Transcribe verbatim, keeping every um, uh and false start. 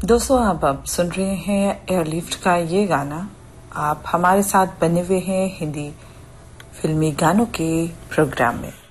दोस्तों आप अब सुन रहे हैं एयरलिफ्ट का ये गाना। आप हमारे साथ बने हुए हैं हिंदी फिल्मी गानों के प्रोग्राम में।